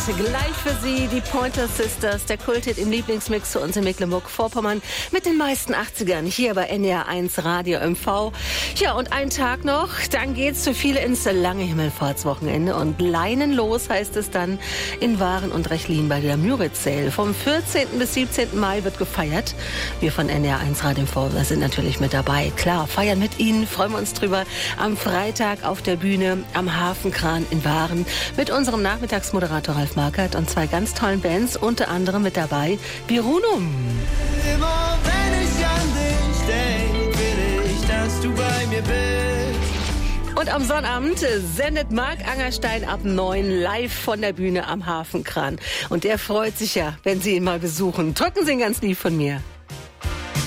Gleich für Sie die Pointer Sisters, der Kulthit im Lieblingsmix zu uns in Mecklenburg-Vorpommern mit den meisten 80ern hier bei NDR1 Radio MV. Ja, und einen Tag noch, dann geht's für viele ins lange Himmelfahrtswochenende und leinenlos heißt es dann in Waren und Rechlin bei der Müritz Sale. Vom 14. bis 17. Mai wird gefeiert. Wir von NDR1 Radio MV sind natürlich mit dabei. Klar, feiern mit Ihnen, freuen wir uns drüber. Am Freitag auf der Bühne am Hafenkran in Waren mit unserem Nachmittagsmoderator Ralf Markert und zwei ganz tollen Bands, unter anderem mit dabei Birunum. Immer wenn ich an dich denk, will ich, dass du bei mir bist. Und am Sonnabend sendet Marc Angerstein ab 9 live von der Bühne am Hafenkran. Und der freut sich ja, wenn Sie ihn mal besuchen. Drücken Sie ihn ganz lieb von mir.